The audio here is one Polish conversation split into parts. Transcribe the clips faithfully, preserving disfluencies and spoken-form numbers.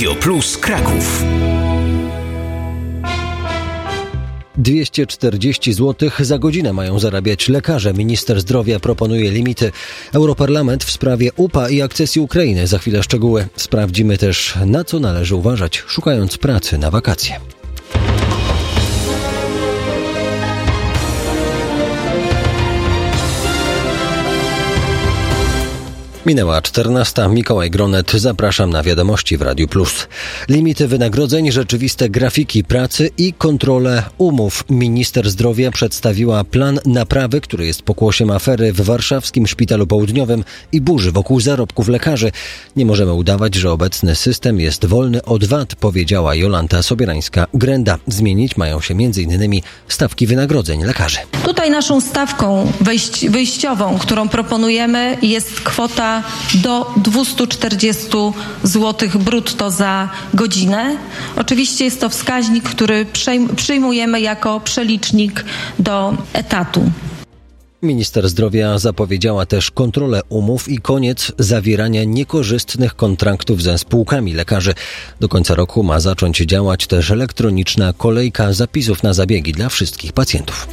Radio Plus Kraków. dwieście czterdzieści złotych za godzinę mają zarabiać lekarze. Minister zdrowia proponuje limity. Europarlament w sprawie U P A i akcesji Ukrainy. Za chwilę szczegóły. Sprawdzimy też, na co należy uważać, szukając pracy na wakacje. Minęła czternasta. Mikołaj Gronet. Zapraszam na wiadomości w Radiu Plus. Limity wynagrodzeń, rzeczywiste grafiki pracy i kontrolę umów. Minister zdrowia przedstawiła plan naprawy, który jest pokłosiem afery w warszawskim Szpitalu Południowym i burzy wokół zarobków lekarzy. Nie możemy udawać, że obecny system jest wolny od V A T, powiedziała Jolanta Sobierańska-Grenda. Zmienić mają się między innymi stawki wynagrodzeń lekarzy. Tutaj naszą stawką wejść, wyjściową, którą proponujemy, jest kwota do dwieście czterdzieści złotych brutto za godzinę. Oczywiście jest to wskaźnik, który przyjmujemy jako przelicznik do etatu. Minister zdrowia zapowiedziała też kontrolę umów i koniec zawierania niekorzystnych kontraktów ze spółkami lekarzy. Do końca roku ma zacząć działać też elektroniczna kolejka zapisów na zabiegi dla wszystkich pacjentów.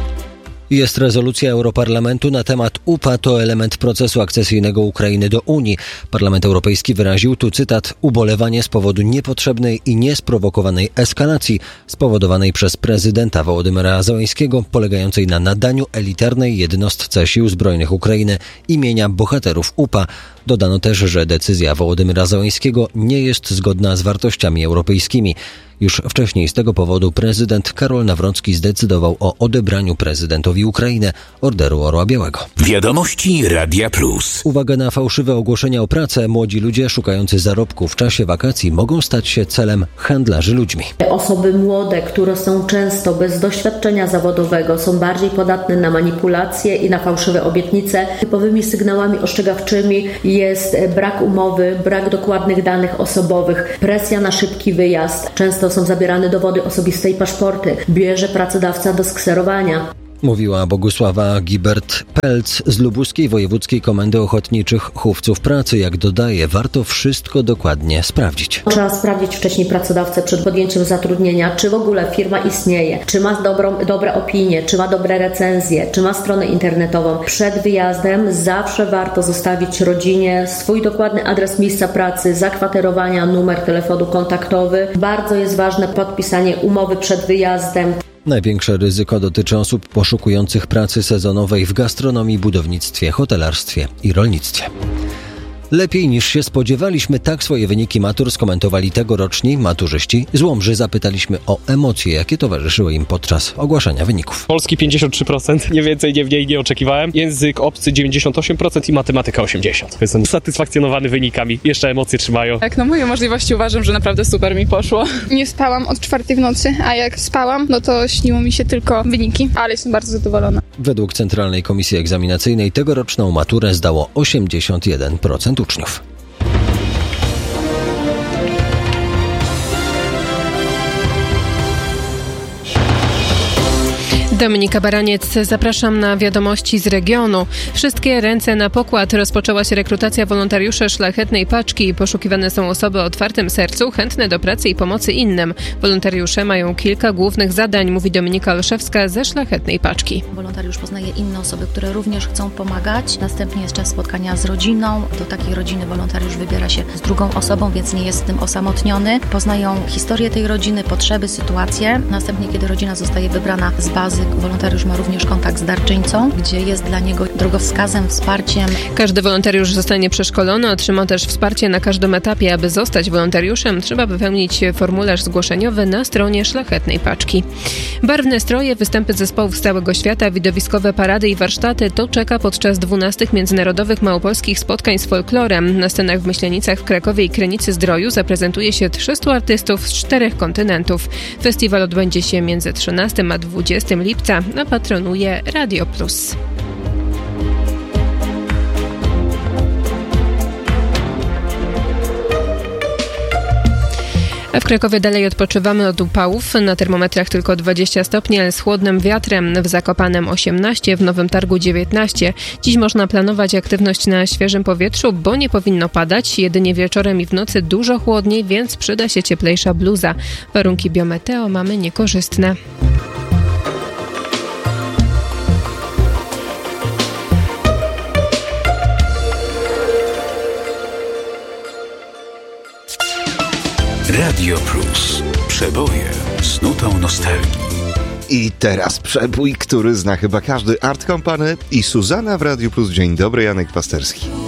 Jest rezolucja Europarlamentu na temat U P A. To element procesu akcesyjnego Ukrainy do Unii. Parlament Europejski wyraził, tu cytat, ubolewanie z powodu niepotrzebnej i niesprowokowanej eskalacji spowodowanej przez prezydenta Wołodymyra Zełenskiego, polegającej na nadaniu elitarnej jednostce sił zbrojnych Ukrainy imienia bohaterów U P A. Dodano też, że decyzja Wołodymyra Zełenskiego nie jest zgodna z wartościami europejskimi. Już wcześniej z tego powodu prezydent Karol Nawrocki zdecydował o odebraniu prezydentowi Ukrainy Orderu Orła Białego. Wiadomości Radia Plus. Uwaga na fałszywe ogłoszenia o pracę. Młodzi ludzie szukający zarobku w czasie wakacji mogą stać się celem handlarzy ludźmi. Osoby młode, które są często bez doświadczenia zawodowego, są bardziej podatne na manipulacje i na fałszywe obietnice. Typowymi sygnałami ostrzegawczymi jest brak umowy, brak dokładnych danych osobowych, presja na szybki wyjazd. Często są zabierane dowody osobiste i paszporty. Bierze pracodawca do skserowania. Mówiła Bogusława Gibert-Pelc z Lubuskiej Wojewódzkiej Komendy Ochotniczych Chówców Pracy. Jak dodaje, warto wszystko dokładnie sprawdzić. Trzeba sprawdzić wcześniej pracodawcę przed podjęciem zatrudnienia, czy w ogóle firma istnieje, czy ma dobrą, dobre opinie, czy ma dobre recenzje, czy ma stronę internetową. Przed wyjazdem zawsze warto zostawić rodzinie swój dokładny adres miejsca pracy, zakwaterowania, numer telefonu kontaktowy. Bardzo jest ważne podpisanie umowy przed wyjazdem. Największe ryzyko dotyczy osób poszukujących pracy sezonowej w gastronomii, budownictwie, hotelarstwie i rolnictwie. Lepiej niż się spodziewaliśmy, tak swoje wyniki matur skomentowali tegoroczni maturzyści z Łomży. Zapytaliśmy o emocje, jakie towarzyszyły im podczas ogłaszania wyników. Polski pięćdziesiąt trzy procent, nie więcej, nie mniej nie oczekiwałem. Język obcy dziewięćdziesiąt osiem procent i matematyka osiemdziesiąt procent. Jestem usatysfakcjonowany wynikami, jeszcze emocje trzymają. Jak na moje możliwości uważam, że naprawdę super mi poszło. Nie spałam od czwartej w nocy, a jak spałam, no to śniło mi się tylko wyniki, ale jestem bardzo zadowolona. Według Centralnej Komisji Egzaminacyjnej tegoroczną maturę zdało osiemdziesiąt jeden procent uczniów. Dominika Baraniec, zapraszam na wiadomości z regionu. Wszystkie ręce na pokład. Rozpoczęła się rekrutacja wolontariuszy Szlachetnej Paczki. Poszukiwane są osoby o otwartym sercu, chętne do pracy i pomocy innym. Wolontariusze mają kilka głównych zadań, mówi Dominika Olszewska ze Szlachetnej Paczki. Wolontariusz poznaje inne osoby, które również chcą pomagać. Następnie jest czas spotkania z rodziną. Do takiej rodziny wolontariusz wybiera się z drugą osobą, więc nie jest z tym osamotniony. Poznają historię tej rodziny, potrzeby, sytuacje. Następnie, kiedy rodzina zostaje wybrana z bazy, wolontariusz ma również kontakt z darczyńcą, gdzie jest dla niego drogowskazem, wsparciem. Każdy wolontariusz zostanie przeszkolony, otrzyma też wsparcie na każdym etapie. Aby zostać wolontariuszem, trzeba wypełnić formularz zgłoszeniowy na stronie Szlachetnej Paczki. Barwne stroje, występy zespołów z całego świata, widowiskowe parady i warsztaty to czeka podczas dwunastych międzynarodowych małopolskich spotkań z folklorem. Na scenach w Myślenicach, w Krakowie i Krynicy-Zdroju zaprezentuje się trzystu artystów z czterech kontynentów. Festiwal odbędzie się między trzynastego a dwudziestego lipca, a patronuje Radio Plus. A w Krakowie dalej odpoczywamy od upałów. Na termometrach tylko dwadzieścia stopni, ale z chłodnym wiatrem. W Zakopanem osiemnaście, w Nowym Targu dziewiętnaście. Dziś można planować aktywność na świeżym powietrzu, bo nie powinno padać. Jedynie wieczorem i w nocy dużo chłodniej, więc przyda się cieplejsza bluza. Warunki biometeo mamy niekorzystne. Radio Plus. Przeboje z nutą nostalgii. I teraz przebój, który zna chyba każdy. Art Company i Suzana w Radio Plus. Dzień dobry, Janek Pasterski.